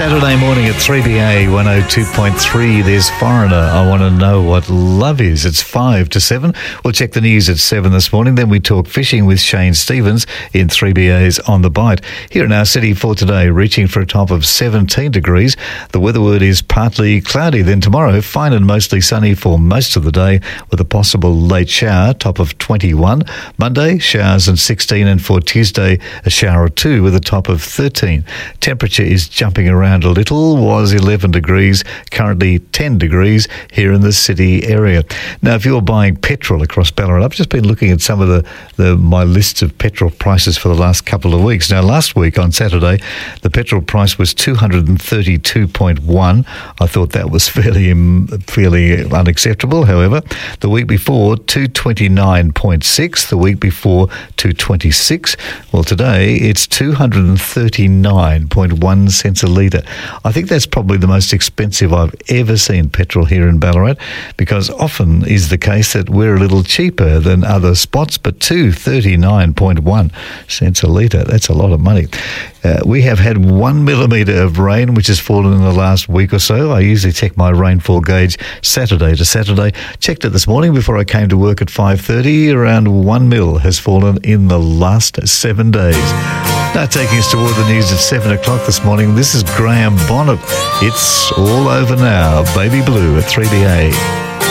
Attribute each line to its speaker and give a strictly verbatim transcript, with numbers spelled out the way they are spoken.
Speaker 1: Saturday morning at three B A one oh two point three. There's Foreigner. I want to know what love is. It's five to seven. We'll check the news at seven this morning. Then we talk fishing with Shane Stevens in three B A's On the Bite. Here in our city for today, reaching for a top of seventeen degrees. The weather word is partly cloudy. Then tomorrow, fine and mostly sunny for most of the day with a possible late shower, top of twenty-one. Monday, showers and sixteen. And for Tuesday, a shower or two with a top of thirteen. Temperature is jumping around a little, was eleven degrees, currently ten degrees here in the city area. Now, if you're buying petrol across Ballarat, I've just been looking at some of the, the my lists of petrol prices for the last couple of weeks. Now, last week on Saturday, the petrol price was two hundred thirty-two point one. I thought that was fairly um, fairly unacceptable. However, the week before, two twenty-nine point six. The week before, two twenty-six. Well, today, it's two hundred thirty-nine point one cents a litre. I think that's probably the most expensive I've ever seen petrol here in Ballarat, because often is the case that we're a little cheaper than other spots, but two thirty-nine point one cents a litre, that's a lot of money. Uh, we have had one millimetre of rain which has fallen in the last week or so. I usually check my rainfall gauge Saturday to Saturday. Checked it this morning before I came to work at five thirty. Around one mil has fallen in the last seven days. Now taking us toward the news at seven o'clock this morning, this is Graham Bonnet. It's all over now. Baby Blue at three B A.